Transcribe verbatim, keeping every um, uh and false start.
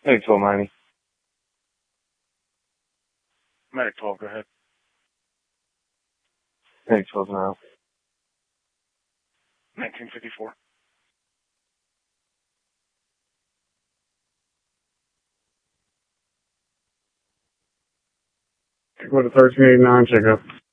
Medic twelve, Miami. Medic twelve, go ahead. Medic twelve, now. nineteen fifty-four. Go to thirteen eighty-nine, check up.